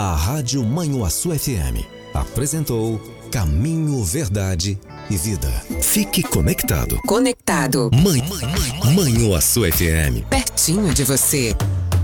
A Rádio Manhuaçu FM apresentou Caminho, Verdade e Vida. Fique conectado. Conectado. Manhuaçu FM. Pertinho de você.